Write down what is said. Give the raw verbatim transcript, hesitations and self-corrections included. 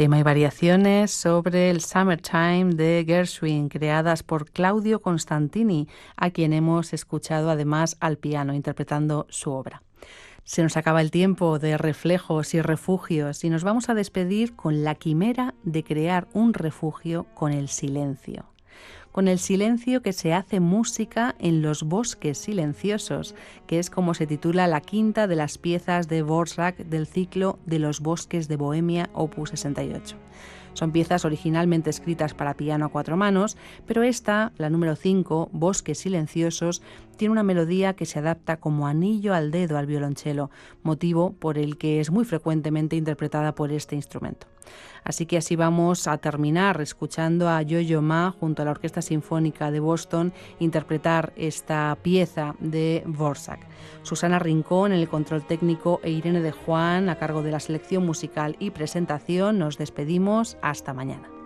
Tema y variaciones sobre el Summertime de Gershwin, creadas por Claudio Constantini, a quien hemos escuchado además al piano interpretando su obra. Se nos acaba el tiempo de reflejos y refugios y nos vamos a despedir con la quimera de crear un refugio con el silencio. Con el silencio que se hace música en los bosques silenciosos, que es como se titula la quinta de las piezas de Dvořák del ciclo de los bosques de Bohemia, opus sesenta y ocho. Son piezas originalmente escritas para piano a cuatro manos, pero esta, la número cinco, Bosques Silenciosos, tiene una melodía que se adapta como anillo al dedo al violonchelo, motivo por el que es muy frecuentemente interpretada por este instrumento. Así que así vamos a terminar escuchando a Yo-Yo Ma junto a la Orquesta Sinfónica de Boston interpretar esta pieza de Dvořák. Susana Rincón en el control técnico e Irene de Juan a cargo de la selección musical y presentación. Nos despedimos. Hasta mañana.